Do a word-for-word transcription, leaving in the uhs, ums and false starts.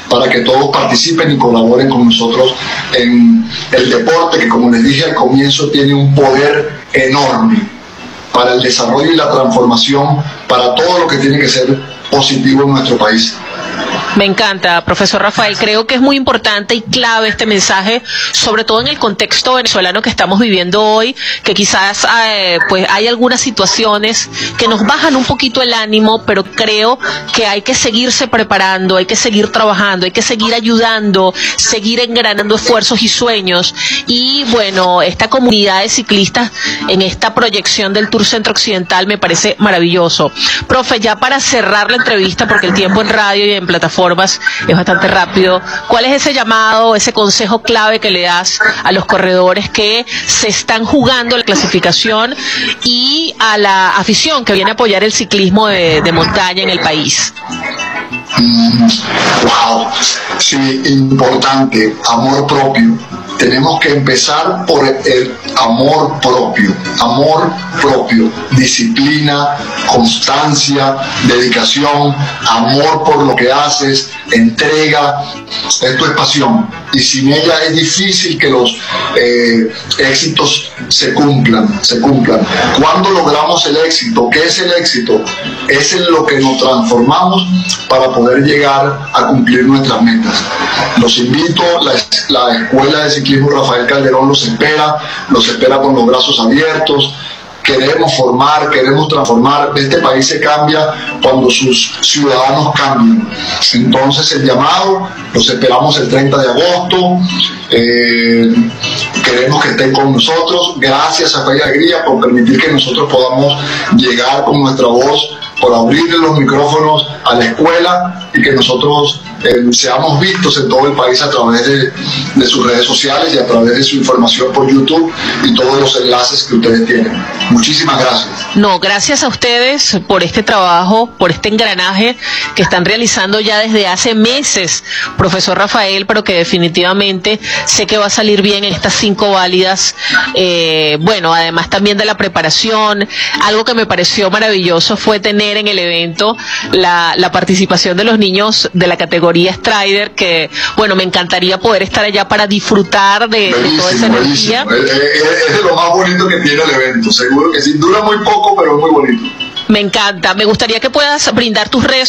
para que todos participen y colaboren con nosotros en el deporte, que como les dije al comienzo tiene un poder enorme para el desarrollo y la transformación, para todo lo que tiene que ser positivo en nuestro país. Me encanta, profesor Rafael. Creo que es muy importante y clave este mensaje, sobre todo en el contexto venezolano que estamos viviendo hoy, que quizás eh, pues hay algunas situaciones que nos bajan un poquito el ánimo, pero creo que hay que seguirse preparando, hay que seguir trabajando, hay que seguir ayudando, seguir engranando esfuerzos y sueños. Y bueno, esta comunidad de ciclistas en esta proyección del Tour Centro Occidental me parece maravilloso. Profe, ya para cerrar la entrevista, porque el tiempo en radio y en plataformas es bastante rápido, ¿cuál es ese llamado, ese consejo clave que le das a los corredores que se están jugando la clasificación y a la afición que viene a apoyar el ciclismo de, de montaña en el país? Mm, wow, sí, importante, amor propio. Tenemos que empezar por el amor propio, amor propio, disciplina, constancia, dedicación, amor por lo que haces, entrega. Esto es pasión y sin ella es difícil que los eh, éxitos se cumplan, se cumplan. ¿Cuándo logramos el éxito? ¿Qué es el éxito? Es en lo que nos transformamos para poder llegar a cumplir nuestras metas. Los invito, la, la Escuela de Ciclismo Rafael Calderón los espera, los espera con los brazos abiertos. Queremos formar, queremos transformar. Este país se cambia cuando sus ciudadanos cambian. Entonces el llamado, los esperamos el treinta de agosto. Eh, queremos que estén con nosotros. Gracias a Fe y Alegría por permitir que nosotros podamos llegar con nuestra voz, por abrirle los micrófonos a la escuela y que nosotros eh, seamos vistos en todo el país a través de, de sus redes sociales y a través de su información por YouTube y todos los enlaces que ustedes tienen. Muchísimas gracias. No, gracias a ustedes por este trabajo, por este engranaje que están realizando ya desde hace meses, profesor Rafael, pero que definitivamente sé que va a salir bien en estas cinco válidas. Eh, bueno, además también de la preparación, algo que me pareció maravilloso fue tener en el evento la, la participación de los niños de la categoría Strider, que bueno, me encantaría poder estar allá para disfrutar de, de toda esa energía. Es, es, es de lo más bonito que tiene el evento, seguro que sí, dura muy poco, pero es muy bonito. Me encanta, me gustaría que puedas brindar tus redes